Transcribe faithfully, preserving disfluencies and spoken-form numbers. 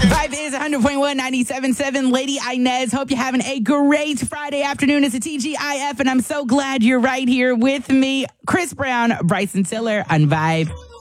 Vibe is one hundred point one, ninety-seven point seven. Lady Inez, hope you're having a great Friday afternoon. It's a T G I F, and I'm so glad you're right here with me. Chris Brown, Bryson Tiller on Vibe.